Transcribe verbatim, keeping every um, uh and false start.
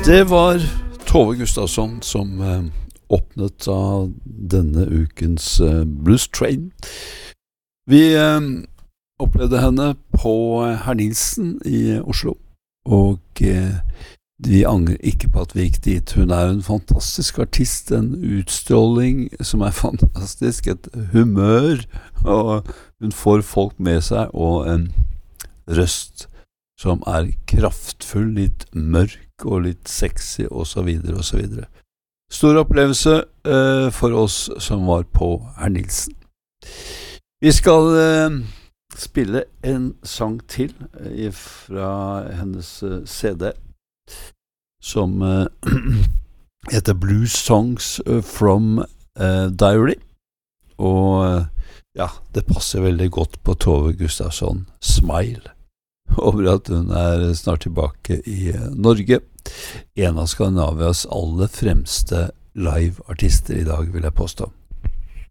Det var Tove Gustafsson som eh, åpnet av denne ukens eh, Blues Train. Vi eh, opplevde henne på Herr Nilsen i Oslo, og eh, vi angrer ikke på at vi gikk dit. Hun er en fantastisk artist, en utstråling som er fantastisk, et humør, og hun får folk med seg, og en røst som er kraftfull, litt mørk og litt sexy, og så videre, og så videre. Stor opplevelse eh, for oss som var på Herr Nilsen. Vi skal eh, spille en sang til eh, fra hennes eh, C D, som eh, heter Blues Songs from eh, Diary, og eh, ja, det passer veldig godt på Tove Gustafsson. Smile. Over at hun er snart tilbake i Norge. En av Skandinavias aller fremste live-artister i dag, vil jeg påstå.